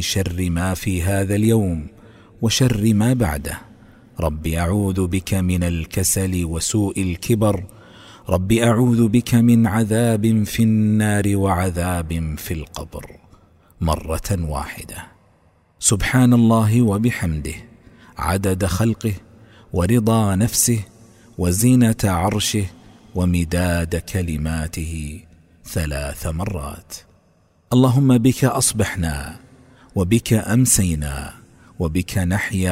شر ما في هذا اليوم وشر ما بعده. رب أعوذ بك من الكسل وسوء الكبر. رب أعوذ بك من عذاب في النار وعذاب في القبر، مرة واحدة. سبحان الله وبحمده عدد خلقه ورضا نفسه وزينة عرشه ومداد كلماته 3 مرات. اللهم بك أصبحنا وبك أمسينا وبك نحيا